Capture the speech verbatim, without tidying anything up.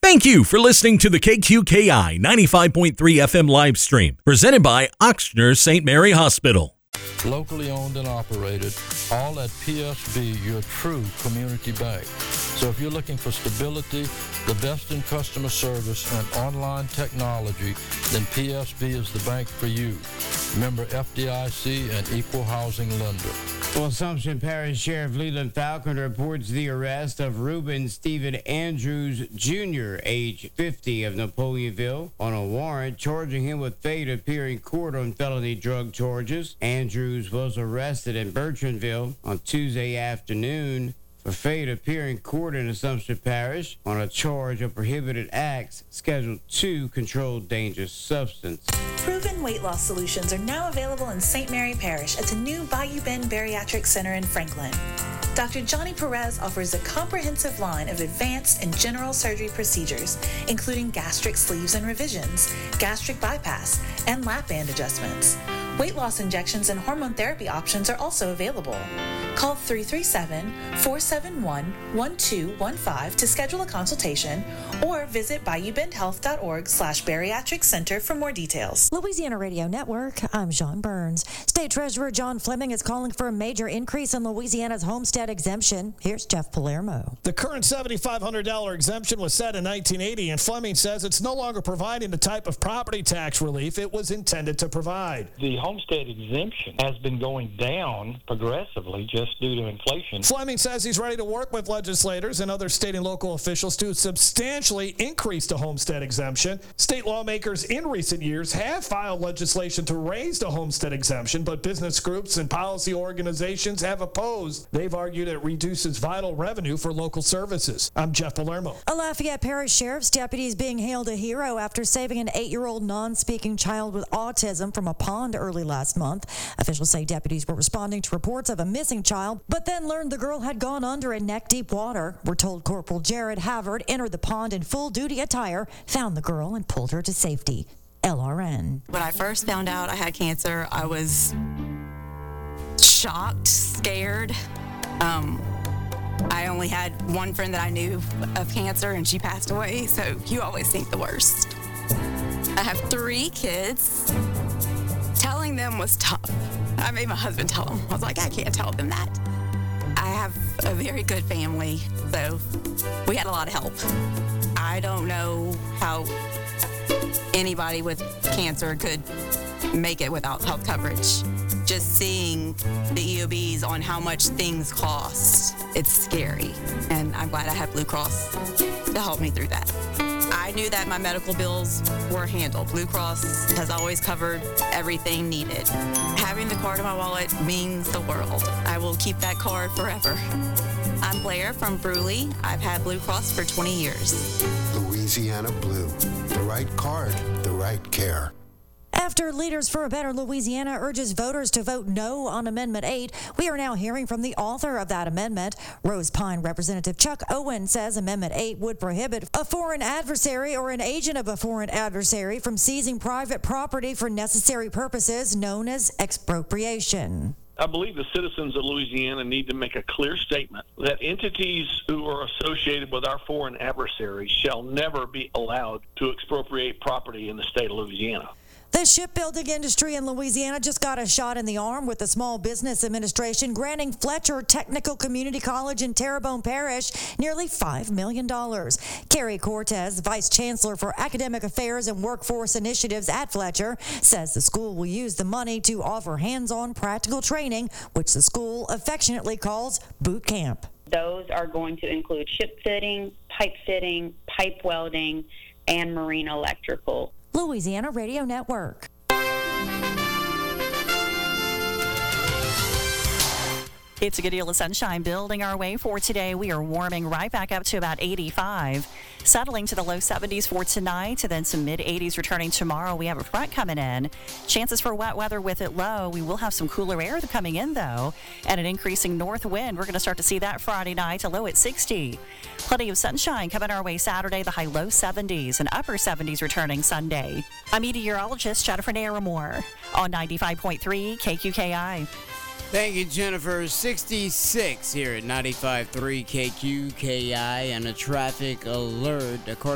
Thank you for listening to the K Q K I ninety-five point three F M live stream, presented by Ochsner Saint Mary Hospital. Locally owned and operated, all at P S B, your true community bank. So if you're looking for stability, the best in customer service, and online technology, then P S B is the bank for you. Member F D I C and equal housing lender. Well, Assumption Parish Sheriff Leland Falcon reports the arrest of Reuben Stephen Andrews Junior, age fifty, of Napoleonville, on a warrant charging him with failure to appear in court on felony drug charges. Andrews was arrested in Bertrandville on Tuesday afternoon for failure to appear in court in Assumption Parish on a charge of prohibited acts, Schedule two, controlled dangerous substance. Proven weight loss solutions are now available in Saint Mary Parish at the new Bayou Bend Bariatric Center in Franklin. Doctor Johnny Perez offers a comprehensive line of advanced and general surgery procedures, including gastric sleeves and revisions, gastric bypass, and lap band adjustments. Weight loss injections and hormone therapy options are also available. Call three three seven, four seven one, one two one five to schedule a consultation or visit BayouBendHealth.org slash bariatric center for more details. Louisiana Radio Network, I'm Sean Burns. State Treasurer John Fleming is calling for a major increase in Louisiana's homestead exemption. Here's Jeff Palermo. The current seven thousand five hundred dollars exemption was set in nineteen eighty, and Fleming says it's no longer providing the type of property tax relief it was intended to provide. The homestead exemption has been going down progressively just due to inflation. Fleming says he's ready to work with legislators and other state and local officials to substantially increase the homestead exemption. State lawmakers in recent years have filed legislation to raise the homestead exemption, but business groups and policy organizations have opposed. They've argued it reduces vital revenue for local services. I'm Jeff Palermo. A Lafayette Parish Sheriff's deputy is being hailed a hero after saving an eight-year-old non-speaking child with autism from a pond early last month. Officials say deputies were responding to reports of a missing child, but then learned the girl had gone under in neck-deep water. We're told Corporal Jared Havard entered the pond in full-duty attire, found the girl, and pulled her to safety. L R N. When I first found out I had cancer, I was shocked, scared. Um, I only had one friend that I knew of cancer, and she passed away, so you always think the worst. I have three kids. Telling them was tough. I made my husband tell them. I was like, I can't tell them that. I have a very good family, so we had a lot of help. I don't know how anybody with cancer could make it without health coverage. Just seeing the E O Bs on how much things cost, it's scary. And I'm glad I have Blue Cross to help me through that. I knew that my medical bills were handled. Blue Cross has always covered everything needed. Having the card in my wallet means the world. I will keep that card forever. I'm Blair from Bruley. I've had Blue Cross for twenty years. Louisiana Blue. The right card, the right care. After Leaders for a Better Louisiana urges voters to vote no on Amendment eight, we are now hearing from the author of that amendment. Rose Pine Representative Chuck Owen says Amendment eight would prohibit a foreign adversary or an agent of a foreign adversary from seizing private property for necessary purposes known as expropriation. I believe the citizens of Louisiana need to make a clear statement that entities who are associated with our foreign adversaries shall never be allowed to expropriate property in the state of Louisiana. The shipbuilding industry in Louisiana just got a shot in the arm with the Small Business Administration granting Fletcher Technical Community College in Terrebonne Parish nearly five million dollars. Carrie Cortez, Vice Chancellor for Academic Affairs and Workforce Initiatives at Fletcher, says the school will use the money to offer hands-on practical training, which the school affectionately calls boot camp. Those are going to include ship fitting, pipe fitting, pipe welding, and marine electrical. Louisiana Radio Network. It's a good deal of sunshine building our way for today. We are warming right back up to about eighty-five, settling to the low seventies for tonight, and then some mid eighties returning tomorrow. We have a front coming in. Chances for wet weather with it low. We will have some cooler air coming in, though, and an increasing north wind. We're going to start to see that Friday night, a low at sixty. Plenty of sunshine coming our way Saturday, the high low seventies and upper seventies returning Sunday. I'm meteorologist Jennifer Naramore on ninety-five point three K Q K I. Thank you, Jennifer. sixty-six here at ninety-five point three K Q K I and a traffic alert. According